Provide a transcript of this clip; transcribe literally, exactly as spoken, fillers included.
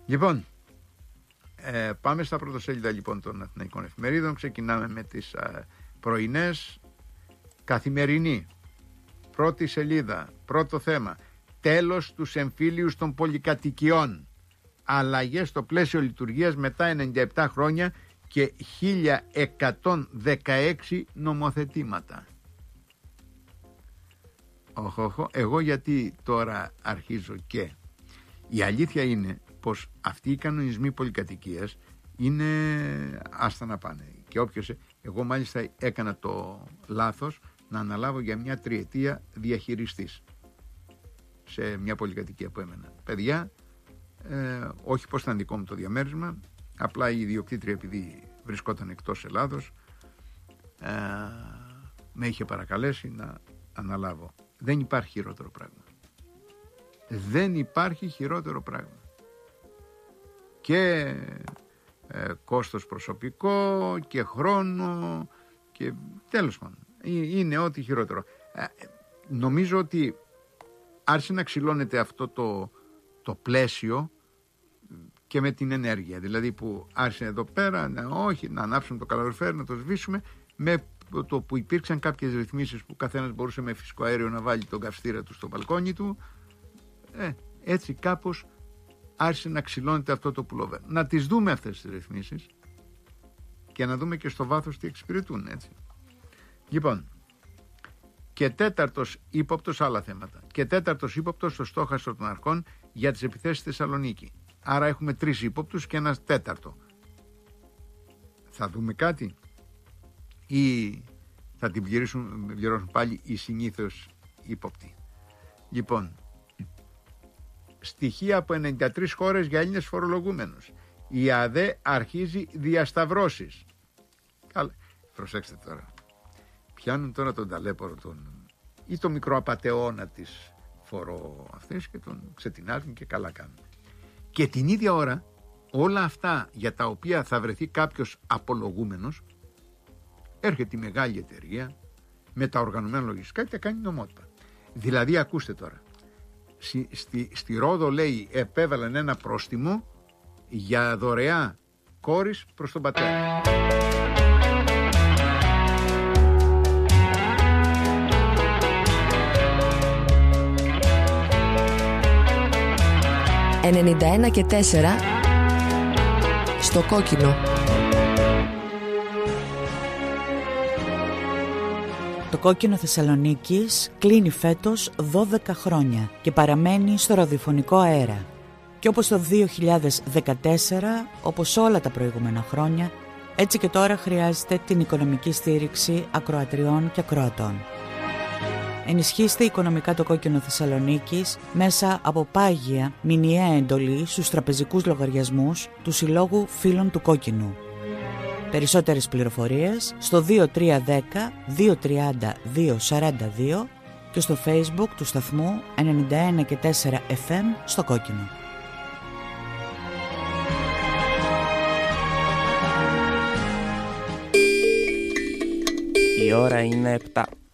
Λοιπόν, ε, πάμε στα πρωτοσέλιδα λοιπόν των Αθηναϊκών εφημερίδων. Ξεκινάμε με τις ε, πρωινές. Καθημερινή, πρώτη σελίδα, πρώτο θέμα. Τέλος τους εμφύλιους των πολυκατοικιών. Αλλαγές στο πλαίσιο λειτουργίας μετά ενενήντα επτά χρόνια και χίλια εκατόν δεκαέξι νομοθετήματα. Οχ, εγώ γιατί τώρα αρχίζω και... Η αλήθεια είναι πως αυτοί οι κανονισμοί πολυκατοικίας είναι άστα να πάνε. Και όποιος... Εγώ μάλιστα έκανα το λάθος να αναλάβω για μια τριετία διαχειριστής σε μια πολυκατοικία που έμενα. Παιδιά, ε, όχι πως ήταν δικό μου το διαμέρισμα, απλά η ιδιοκτήτρια επειδή βρισκόταν εκτός Ελλάδος ε, με είχε παρακαλέσει να αναλάβω. Δεν υπάρχει χειρότερο πράγμα. Δεν υπάρχει χειρότερο πράγμα. Και ε, κόστος προσωπικό και χρόνο και τέλος πάντων. Είναι ό,τι χειρότερο. Ε, νομίζω ότι άρχισε να ξυλώνεται αυτό το, το πλαίσιο και με την ενέργεια. Δηλαδή που άρχισε εδώ πέρα, να, όχι, να ανάψουμε το καλοριφέρ, να το σβήσουμε, με το που υπήρξαν κάποιες ρυθμίσεις που καθένας μπορούσε με φυσικό αέριο να βάλει τον καυστήρα του στο μπαλκόνι του. Ε, έτσι κάπως άρχισε να ξυλώνεται αυτό το πουλόβερ. Να τις δούμε αυτές τις ρυθμίσεις και να δούμε και στο βάθος τι εξυπηρετούν, έτσι. Λοιπόν, και τέταρτος ύποπτος, άλλα θέματα. Και τέταρτος ύποπτος στο στόχαστρο των αρχών για τις επιθέσεις στη Θεσσαλονίκη. Άρα έχουμε τρεις ύποπτους και ένα τέταρτο. Θα δούμε κάτι ή θα την πληρώσουν, πληρώσουν πάλι οι συνήθως ύποπτοι. Λοιπόν, στοιχεία από ενενήντα τρεις χώρες για Έλληνες φορολογούμενους. Η ΑΔΕ αρχίζει διασταυρώσεις. Καλά, προσέξτε τώρα. Πιάνουν τώρα τον ταλέπορο τον, ή το μικρό απατεώνα της φορο αυτές και τον ξετινάζουν και καλά κάνουν. Και την ίδια ώρα όλα αυτά για τα οποία θα βρεθεί κάποιος απολογούμενος, έρχεται η μεγάλη εταιρεία με τα οργανωμένα λογιστικά και τα κάνει νομότυπα. Δηλαδή ακούστε τώρα, στη, στη, στη Ρόδο λέει επέβαλαν ένα πρόστιμο για δωρεά κόρης προς τον πατέρα. ενενήντα ένα και τέσσερα στο κόκκινο. Το κόκκινο Θεσσαλονίκης κλείνει φέτος δώδεκα χρόνια και παραμένει στο ραδιοφωνικό αέρα. Και όπως το δύο χιλιάδες δεκατέσσερα, όπως όλα τα προηγούμενα χρόνια, έτσι και τώρα χρειάζεται την οικονομική στήριξη ακροατριών και ακροατών. Ενισχύστε οικονομικά το κόκκινο Θεσσαλονίκης μέσα από πάγια μηνιαία εντολή στους τραπεζικούς λογαριασμούς του Συλλόγου Φίλων του Κόκκινου. Περισσότερες πληροφορίες στο δύο τρία ένα μηδέν δύο τρία μηδέν δύο τέσσερα δύο και στο Facebook του σταθμού ενενήντα ένα και τέσσερα εφ εμ στο Κόκκινο. Η ώρα είναι επτά.